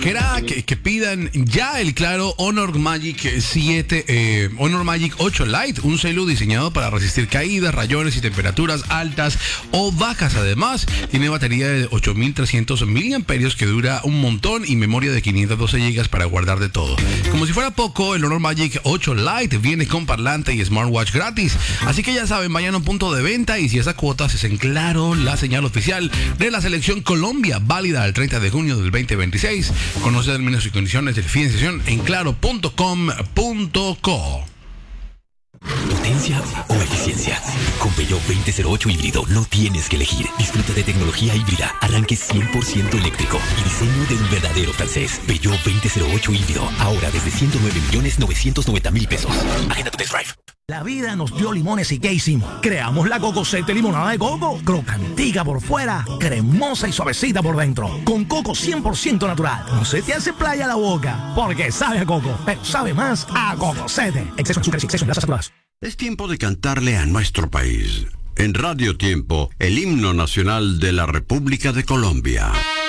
loquera que pidan ya el Claro Honor Magic 7, Honor Magic 8 Lite, un celu diseñado para resistir caídas, rayones y temperaturas altas o bajas. Además, tiene batería de 8300 miliamperios que dura un montón y memoria de 512 GB para guardar de todo. Como si fuera poco, el Honor Magic 8 Lite viene con parlante y smartwatch gratis. Así que ya saben, vayan a un punto de venta y si esa cuota es en Claro, la señal oficial de la selección Colombia, válida el 30 de junio del 2026. Conoce términos y condiciones de financiación en claro.com.co. ¿Potencia o eficiencia? Con Peugeot 2008 híbrido no tienes que elegir. Disfruta de tecnología híbrida, arranque 100% eléctrico y diseño de un verdadero francés. Peugeot 2008 híbrido, ahora desde 109.990.000 pesos. Agenda tu test drive. La vida nos dio limones y ¿qué hicimos? Creamos la Coco 7 limonada de coco. Crocantica por fuera, cremosa y suavecita por dentro. Con coco 100% natural. No se te hace playa la boca, porque sabe a coco, pero sabe más a Coco 7. Exceso de azúcar y exceso de grasas saturadas. Es tiempo de cantarle a nuestro país. En Radio Tiempo, el himno nacional de la República de Colombia.